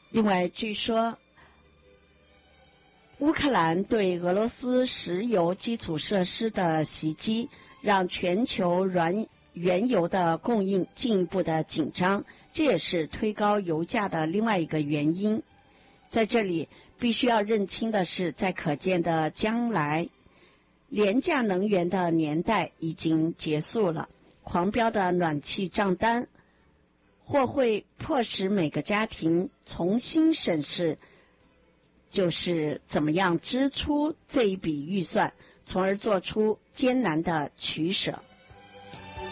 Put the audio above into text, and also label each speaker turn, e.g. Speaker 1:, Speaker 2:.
Speaker 1: 另外，据说乌克兰对俄罗斯石油基础设施的袭击，让全球原油的供应进一步的紧张，这也是推高油价的另外一个原因。在这里必须要认清的是，在可见的将来，廉价能源的年代已经结束了，狂飙的暖气账单或会迫使每个家庭重新审视，就是怎么样支出这一笔预算，从而做出艰难的取舍。